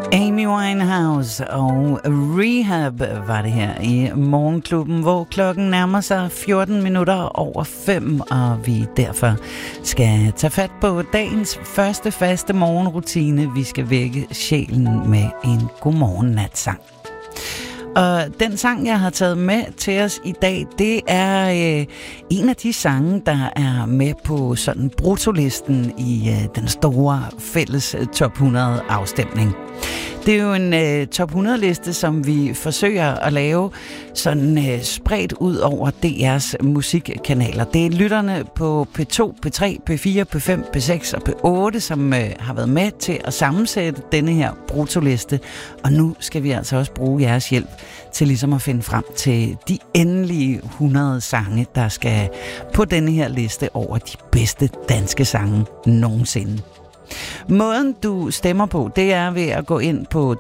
Amy Winehouse og Rehab var det her i Morgenklubben, hvor klokken nærmer sig 14 minutter over 5, og vi derfor skal tage fat på dagens første faste morgenrutine. Vi skal vække sjælen med en godmorgen-natsang. Og den sang, jeg har taget med til os i dag, det er en af de sange, der er med på sådan bruttolisten i den store fælles top 100 afstemning. Det er jo en top 100-liste, som vi forsøger at lave sådan spredt ud over DR's musikkanaler. Det er lytterne på P2, P3, P4, P5, P6 og P8, som har været med til at sammensætte denne her bruttoliste. Og nu skal vi altså også bruge jeres hjælp til ligesom at finde frem til de endelige 100 sange, der skal på denne her liste over de bedste danske sange nogensinde. Måden du stemmer på, det er ved at gå ind på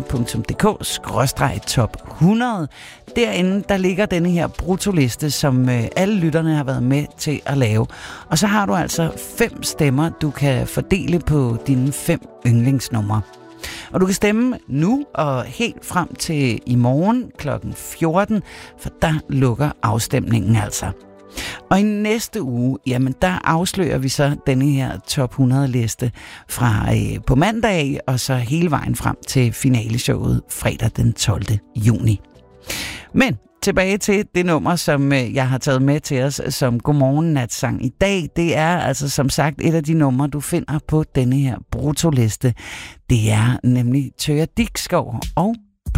dr.dk/top 100. Derinde, der ligger denne her bruttoliste, som alle lytterne har været med til at lave. Og så har du altså 5 stemmer, du kan fordele på dine 5 yndlingsnumre. Og du kan stemme nu og helt frem til i morgen kl. 14, for der lukker afstemningen altså. Og i næste uge, jamen der afslører vi så denne her top 100-liste fra på mandag, og så hele vejen frem til finaleshowet fredag den 12. juni. Men tilbage til det nummer, som jeg har taget med til os som godmorgen-natsang i dag. Det er altså som sagt et af de numre, du finder på denne her bruttoliste. Det er nemlig Thøger Dickskov og